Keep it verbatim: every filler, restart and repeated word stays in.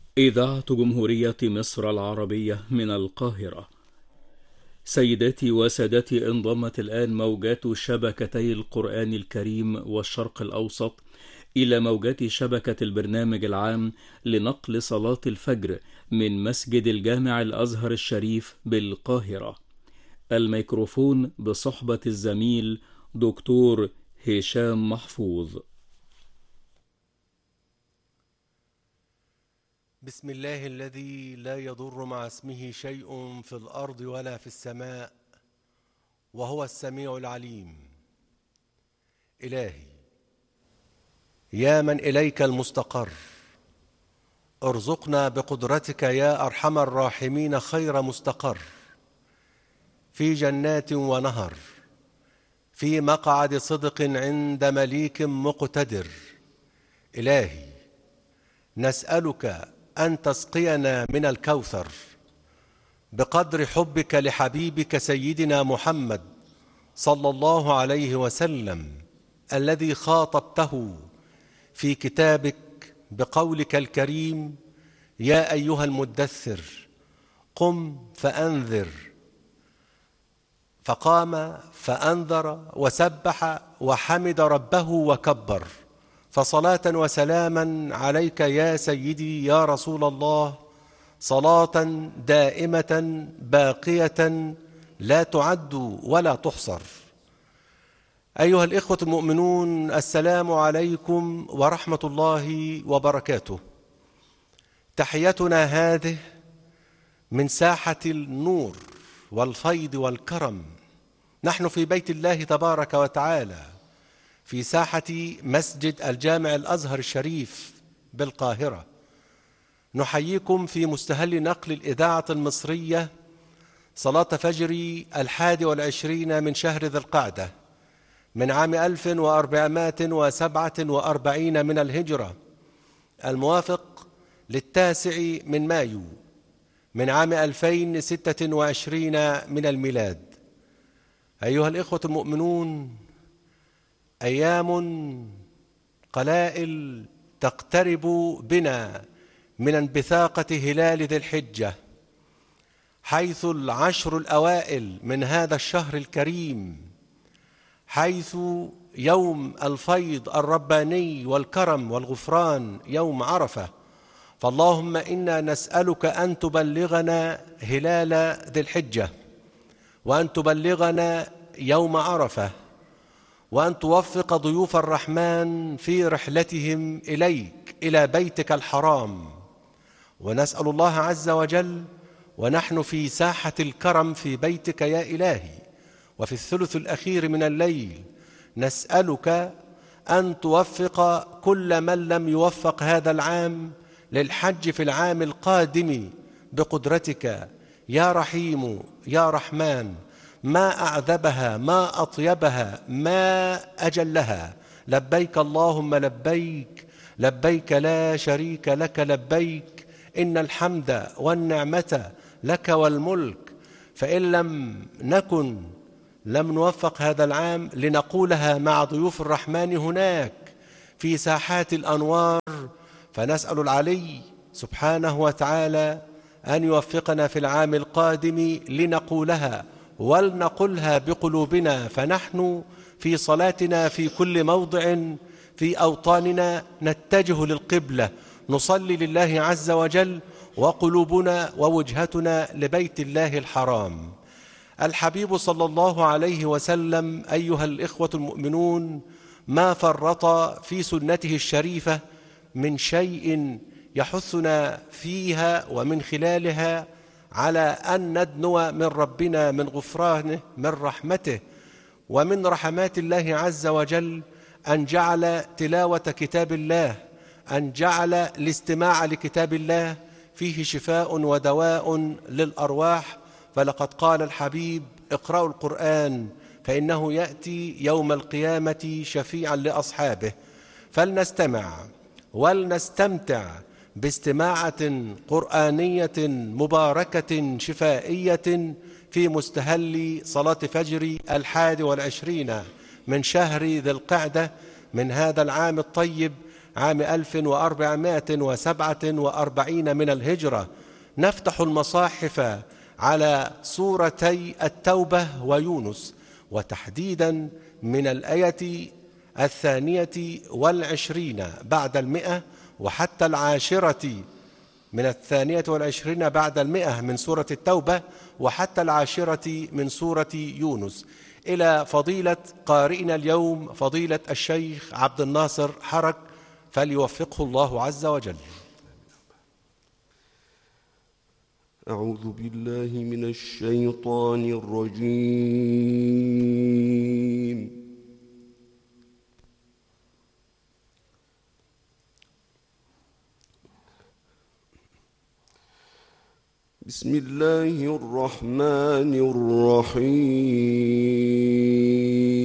إذاعة جمهورية مصر العربية من القاهرة. سيداتي وسادتي، انضمت الآن موجات شبكتي القرآن الكريم والشرق الأوسط إلى موجات شبكة البرنامج العام لنقل صلاة الفجر من مسجد الجامع الأزهر الشريف بالقاهرة. الميكروفون بصحبة الزميل دكتور هشام محفوظ. بسم الله الذي لا يضر مع اسمه شيء في الأرض ولا في السماء، وهو السميع العليم. إلهي، يا من إليك المستقر، ارزقنا بقدرتك يا أرحم الراحمين خير مستقر، في جنات ونهر، في مقعد صدق عند مليك مقتدر. إلهي، نسألك أن تسقينا من الكوثر بقدر حبك لحبيبك سيدنا محمد صلى الله عليه وسلم، الذي خاطبته في كتابك بقولك الكريم: يا أيها المدثر قم فأنذر. فقام فأنذر وسبح وحمد ربه وكبر. فصلاة وسلاما عليك يا سيدي يا رسول الله، صلاة دائمة باقية لا تعد ولا تحصر. أيها الإخوة المؤمنون، السلام عليكم ورحمة الله وبركاته. تحيتنا هذه من ساحة النور والفيض والكرم. نحن في بيت الله تبارك وتعالى، في ساحة مسجد الجامع الأزهر الشريف بالقاهرة. نحييكم في مستهل نقل الإذاعة المصرية صلاة فجر الحادي والعشرين من شهر ذي القعدة من عام ألف وأربعمائة وسبعة وأربعين من الهجرة، الموافق للتاسع من مايو من عام ألفين وستة وعشرين من الميلاد. أيها الإخوة المؤمنون، أيام قلائل تقترب بنا من انبثاقة هلال ذي الحجة، حيث العشر الأوائل من هذا الشهر الكريم، حيث يوم الفيض الرباني والكرم والغفران، يوم عرفة. فاللهم إنا نسألك أن تبلغنا هلال ذي الحجة، وأن تبلغنا يوم عرفة، وأن توفق ضيوف الرحمن في رحلتهم إليك إلى بيتك الحرام. ونسأل الله عز وجل ونحن في ساحة الكرم في بيتك يا إلهي، وفي الثلث الأخير من الليل، نسألك أن توفق كل من لم يوفق هذا العام للحج في العام القادم بقدرتك يا رحيم يا رحمن. ما أعذبها، ما أطيبها، ما أجلها. لبيك اللهم لبيك، لبيك لا شريك لك لبيك، إن الحمد والنعمة لك والملك. فإن لم نكن لم نوفق هذا العام لنقولها مع ضيوف الرحمن هناك في ساحات الأنوار، فنسأل العلي سبحانه وتعالى أن يوفقنا في العام القادم لنقولها ولنقلها بقلوبنا. فنحن في صلاتنا في كل موضع في أوطاننا نتجه للقبلة، نصلي لله عز وجل، وقلوبنا ووجهتنا لبيت الله الحرام. الحبيب صلى الله عليه وسلم أيها الإخوة المؤمنون ما فرط في سنته الشريفة من شيء يحثنا فيها ومن خلالها على أن ندنو من ربنا، من غفرانه، من رحمته، ومن رحمات الله عز وجل أن جعل تلاوة كتاب الله، أن جعل الاستماع لكتاب الله فيه شفاء ودواء للأرواح. فلقد قال الحبيب: اقرأوا القرآن فإنه يأتي يوم القيامة شفيعا لأصحابه. فلنستمع ولنستمتع باستماعة قرآنية مباركة شفائية في مستهل صلاة فجر الحادي والعشرين من شهر ذي القعدة من هذا العام الطيب، عام ألف وأربعمائة وسبعة وأربعين من الهجرة نفتح المصاحف على سورتي التوبة ويونس، وتحديدا من الآية الثانية والعشرين بعد المئة وحتى العاشرة، من الثانية والعشرين بعد المئة من سورة التوبة وحتى العاشرة من سورة يونس، إلى فضيلة قارئنا اليوم فضيلة الشيخ عبد الناصر حرك، فليوفقه الله عز وجل. أعوذ بالله من الشيطان الرجيم. بسم الله الرحمن الرحيم.